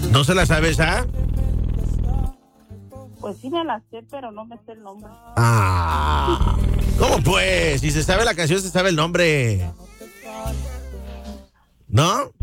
¿No se la sabes, ah? Pues sí me la sé, pero no me sé el nombre. Ah, ¿cómo pues? Si se sabe la canción, se sabe el nombre. ¿No?